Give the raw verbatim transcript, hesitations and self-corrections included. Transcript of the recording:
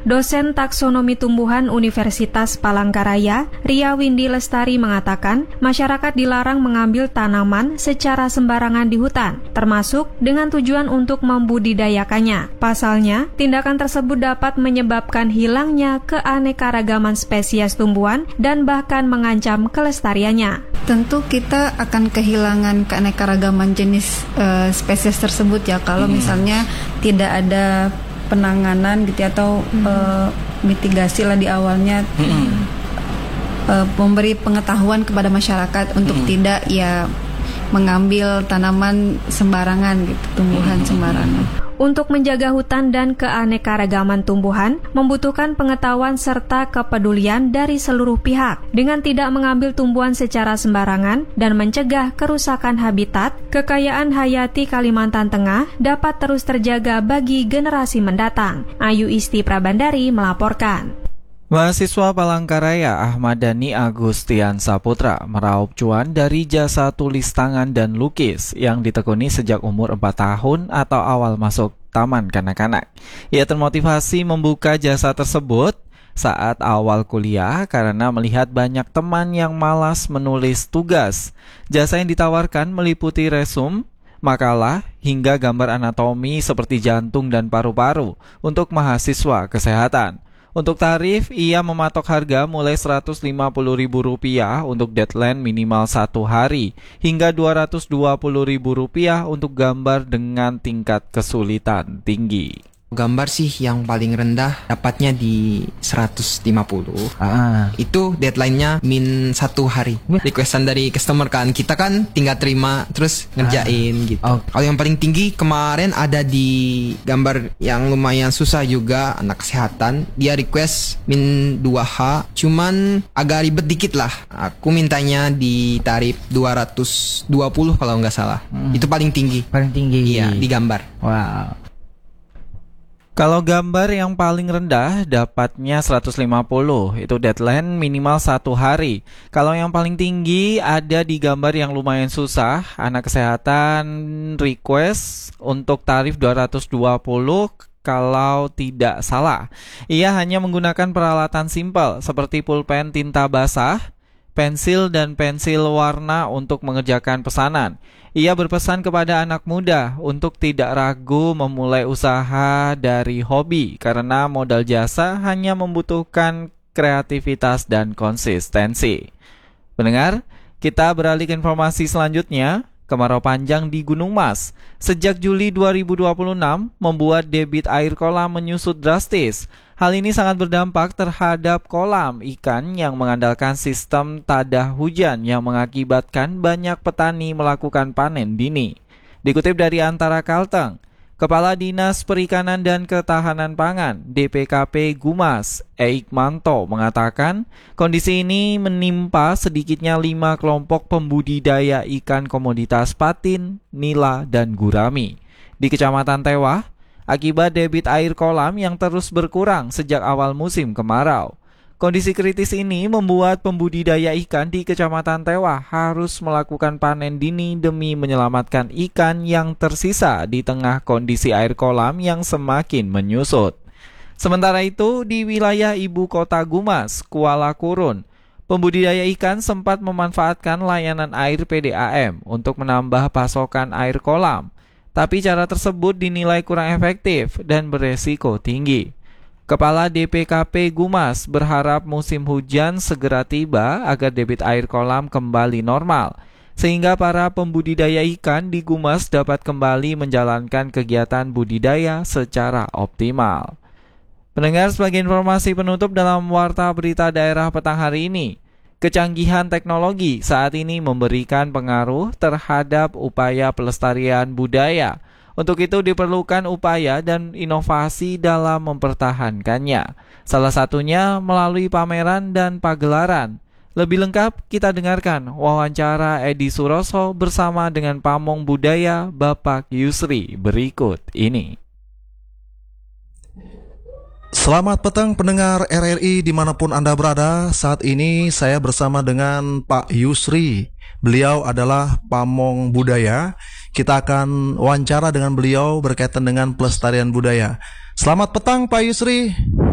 Dosen taksonomi tumbuhan Universitas Palangkaraya, Ria Windy Lestari mengatakan, masyarakat dilarang mengambil tanaman secara sembarangan di hutan, termasuk dengan tujuan untuk membudidayakannya. Pasalnya, tindakan tersebut dapat menyebabkan hilangnya keanekaragaman spesies tumbuhan dan bahkan mengancam kelestariannya. Tentu kita akan kehilangan keanekaragaman jenis uh, spesies tersebut ya kalau hmm. misalnya tidak ada penanganan gitu atau hmm. uh, mitigasi lah di awalnya, hmm. uh, memberi pengetahuan kepada masyarakat untuk hmm. tidak ya mengambil tanaman sembarangan gitu, tumbuhan hmm. sembarangan. Untuk menjaga hutan dan keanekaragaman tumbuhan membutuhkan pengetahuan serta kepedulian dari seluruh pihak. Dengan tidak mengambil tumbuhan secara sembarangan dan mencegah kerusakan habitat, kekayaan hayati Kalimantan Tengah dapat terus terjaga bagi generasi mendatang. Ayu Isti Prabandari melaporkan. Mahasiswa Palangkaraya Ahmad Dhani Agustian Saputra meraup cuan dari jasa tulis tangan dan lukis yang ditekuni sejak umur empat tahun atau awal masuk taman kanak-kanak. Ia termotivasi membuka jasa tersebut saat awal kuliah karena melihat banyak teman yang malas menulis tugas. Jasa yang ditawarkan meliputi resum, makalah, hingga gambar anatomi seperti jantung dan paru-paru untuk mahasiswa kesehatan. Untuk tarif, ia mematok harga mulai seratus lima puluh ribu rupiah untuk deadline minimal satu hari hingga dua ratus dua puluh ribu rupiah untuk gambar dengan tingkat kesulitan tinggi. Gambar sih yang paling rendah dapatnya di seratus lima puluh. Ah. Itu deadline-nya min satu hari. Requestan dari customer kan, kita kan tinggal terima terus ngerjain ah. gitu. Oh. Kalau yang paling tinggi kemarin ada di gambar yang lumayan susah juga, anak kesehatan. Dia request min dua H, cuman agak ribet dikit lah. Aku mintanya di tarif dua ratus dua puluh kalau nggak salah. Hmm. Itu paling tinggi. Paling tinggi. Iya, di gambar. Wow. Kalau gambar yang paling rendah dapatnya seratus lima puluh, itu deadline minimal satu hari. Kalau yang paling tinggi ada di gambar yang lumayan susah, anak kesehatan request untuk tarif dua ratus dua puluh kalau tidak salah. Ia hanya menggunakan peralatan simpel seperti pulpen tinta basah, pensil dan pensil warna untuk mengerjakan pesanan. Ia berpesan kepada anak muda untuk tidak ragu memulai usaha dari hobi karena modal jasa hanya membutuhkan kreativitas dan konsistensi. Pendengar, kita beralih ke informasi selanjutnya. Kemarau panjang di Gunung Mas sejak Juli dua ribu dua puluh enam membuat debit air kolam menyusut drastis. Hal ini sangat berdampak terhadap kolam ikan yang mengandalkan sistem tadah hujan yang mengakibatkan banyak petani melakukan panen dini. Dikutip dari Antara Kalteng, Kepala Dinas Perikanan dan Ketahanan Pangan D P K P Gumas, Eikmanto mengatakan kondisi ini menimpa sedikitnya lima kelompok pembudidaya ikan komoditas patin, nila, dan gurami di Kecamatan Tewah akibat debit air kolam yang terus berkurang sejak awal musim kemarau. Kondisi kritis ini membuat pembudidaya ikan di Kecamatan Tewah harus melakukan panen dini demi menyelamatkan ikan yang tersisa di tengah kondisi air kolam yang semakin menyusut. Sementara itu, di wilayah ibu kota Gumas, Kuala Kurun, pembudidaya ikan sempat memanfaatkan layanan air P D A M untuk menambah pasokan air kolam. Tapi cara tersebut dinilai kurang efektif dan beresiko tinggi. Kepala D P K P Gumas berharap musim hujan segera tiba agar debit air kolam kembali normal, sehingga para pembudidaya ikan di Gumas dapat kembali menjalankan kegiatan budidaya secara optimal. Pendengar, sebagai informasi penutup dalam Warta Berita Daerah petang hari ini, kecanggihan teknologi saat ini memberikan pengaruh terhadap upaya pelestarian budaya. Untuk itu diperlukan upaya dan inovasi dalam mempertahankannya. Salah satunya melalui pameran dan pagelaran. Lebih lengkap kita dengarkan wawancara Edi Suroso bersama dengan Pamong Budaya Bapak Yusri berikut ini. Selamat petang pendengar R R I dimanapun Anda berada. Saat ini saya bersama dengan Pak Yusri. Beliau adalah Pamong Budaya. Kita akan wawancara dengan beliau berkaitan dengan pelestarian budaya. Selamat petang Pak Yusri.